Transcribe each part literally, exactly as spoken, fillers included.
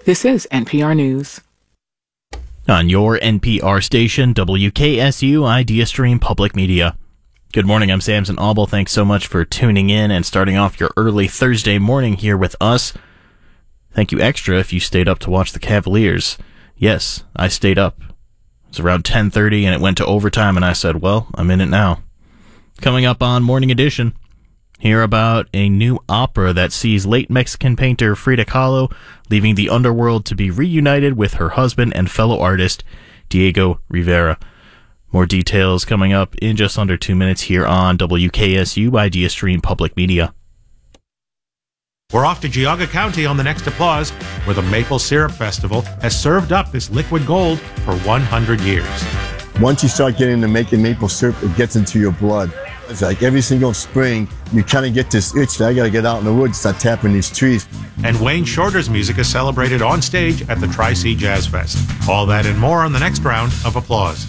This is N P R News. On your N P R station, W K S U Idea Stream Public Media. Good morning, I'm Samson Auble. Thanks so much for tuning in and starting off your early Thursday morning here with us. Thank you extra if you stayed up to watch the Cavaliers. Yes, I stayed up. It was around ten thirty and it went to overtime and I said, well, I'm in it now. Coming up on Morning Edition, hear about a new opera that sees late Mexican painter Frida Kahlo leaving the underworld to be reunited with her husband and fellow artist Diego Rivera. More details coming up in just under two minutes here on W K S U Idea Stream Public Media. We're off to Geauga County on the next Applause, where the Maple Syrup Festival has served up this liquid gold for one hundred years. Once you start getting into making maple syrup, it gets into your blood. It's like every single spring, you kind of get this itch that I got to get out in the woods, start tapping these trees. And Wayne Shorter's music is celebrated on stage at the Tri-C Jazz Fest. All that and more on the next round of Applause.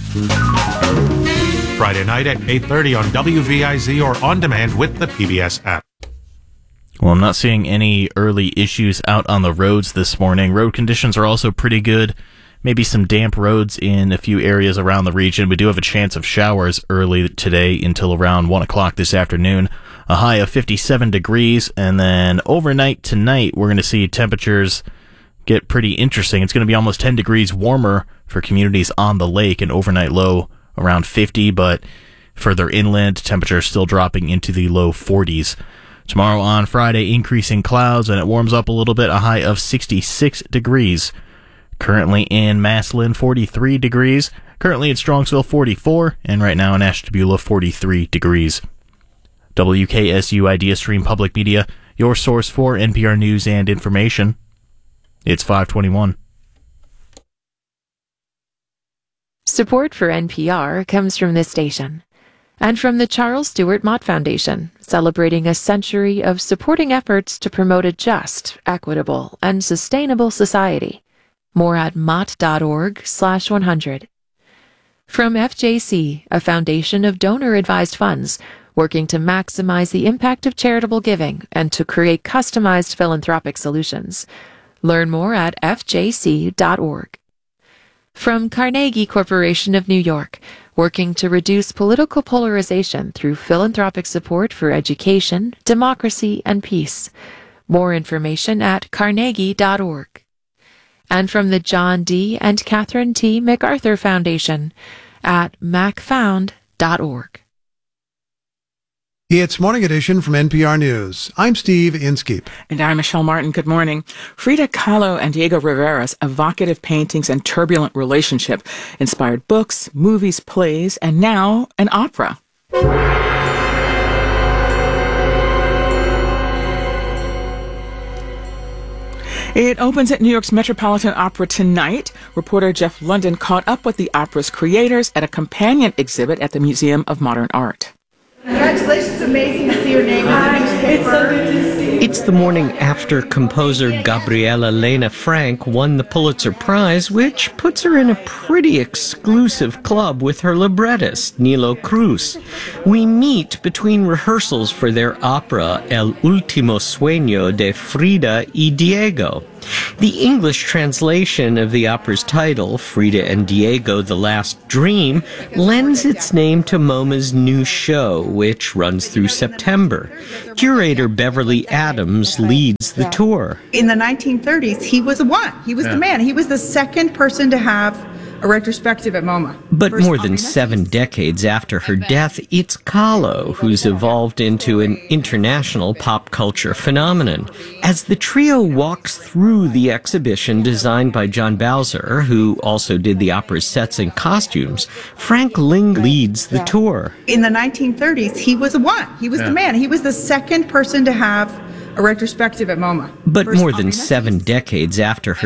Friday night at eight thirty on W V I Z or on demand with the P B S app. Well, I'm not seeing any early issues out on the roads this morning. Road conditions are also pretty good. Maybe some damp roads in a few areas around the region. We do have a chance of showers early today until around one o'clock this afternoon. A high of fifty-seven degrees, and then overnight tonight we're going to see temperatures get pretty interesting. It's going to be almost ten degrees warmer for communities on the lake, an overnight low around fifty, but further inland, temperatures still dropping into the low forties. Tomorrow on Friday, increasing clouds, and it warms up a little bit, a high of sixty-six degrees. Currently in Massillon, forty-three degrees. Currently in Strongsville, forty-four. And right now in Ashtabula, forty-three degrees. W K S U Idea Stream Public Media, your source for N P R news and information. It's five twenty-one. Support for N P R comes from this station and from the Charles Stewart Mott Foundation, celebrating a century of supporting efforts to promote a just, equitable, and sustainable society. More at mott.org slash 100. From F J C, a foundation of donor-advised funds, working to maximize the impact of charitable giving and to create customized philanthropic solutions. Learn more at f j c dot org. From Carnegie Corporation of New York, working to reduce political polarization through philanthropic support for education, democracy, and peace. More information at carnegie dot org. And from the John D. and Catherine T. MacArthur Foundation at mac found dot org. It's Morning Edition from N P R News. I'm Steve Inskeep. And I'm Michelle Martin. Good morning. Frida Kahlo and Diego Rivera's evocative paintings and turbulent relationship inspired books, movies, plays, and now an opera. It opens at New York's Metropolitan Opera tonight. Reporter Jeff London caught up with the opera's creators at a companion exhibit at the Museum of Modern Art. Congratulations, amazing to see your name in the newspaper. It's so good to see you. It's the morning after composer Gabriela Lena Frank won the Pulitzer Prize, which puts her in a pretty exclusive club with her librettist, Nilo Cruz. We meet between rehearsals for their opera El Último Sueño de Frida y Diego. The English translation of the opera's title, Frida and Diego, The Last Dream, lends its name to MoMA's new show, which runs through September. Curator Beverly Adams leads the tour. In the nineteen thirties, he was the one. He was yeah. the man. He was the second person to have a retrospective at MoMA. But more than seven decades after her death, it's Kahlo who's evolved into an international pop culture phenomenon. As the trio walks through the exhibition designed by John Bowser, who also did the opera's sets and costumes, Frank Ling leads the tour. In the nineteen thirties, he was the one. He was yeah. the man. He was the second person to have a retrospective at MoMA. But more than seven decades after her